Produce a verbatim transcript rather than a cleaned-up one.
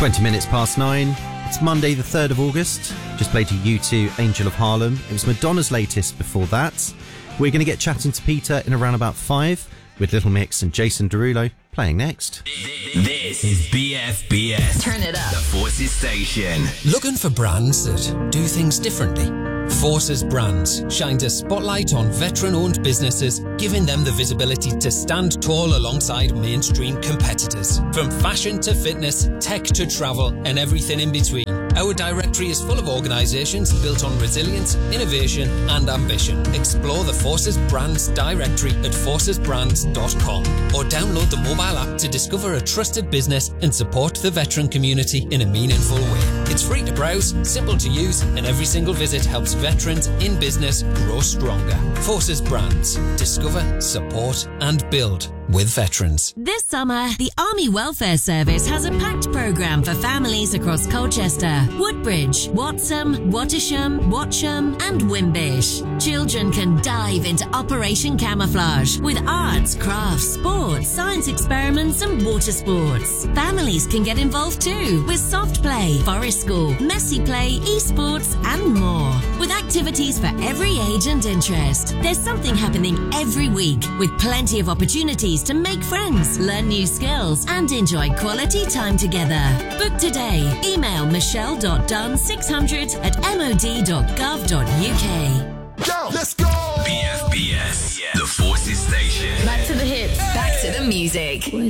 twenty minutes past nine. It's Monday the third of August. Just played to U two, Angel of Harlem. It was Madonna's latest before that. We're going to get chatting to Peter in around about five, with Little Mix and Jason Derulo playing next. This is B F B S. Turn it up. The Forces Station. Looking for brands that do things differently? Forces Brands shined a spotlight on veteran-owned businesses, giving them the visibility to stand tall alongside mainstream competitors. From fashion to fitness, tech to travel, and everything in between. Our directory is full of organisations built on resilience, innovation and ambition. Explore the Forces Brands directory at forces brands dot com or download the mobile app to discover a trusted business and support the veteran community in a meaningful way. It's free to browse, simple to use, and every single visit helps veterans in business grow stronger. Forces Brands. Discover, support and build with veterans. This summer, the Army Welfare Service has a packed programme for families across Colchester, Woodbridge, Watsham, Wattisham, Watcham and Wimbish. Children can dive into Operation Camouflage with arts, crafts, sports, science experiments and water sports. Families can get involved too with soft play, forest school, messy play, esports and more. With activities for every age and interest. There's something happening every week with plenty of opportunities to make friends, learn new skills and enjoy quality time together. Book today. Email michelle dot dunn six hundred at mod dot gov dot uk. Go, let's go! B F B S, the Forces Station. Back to the hits. Back to the music.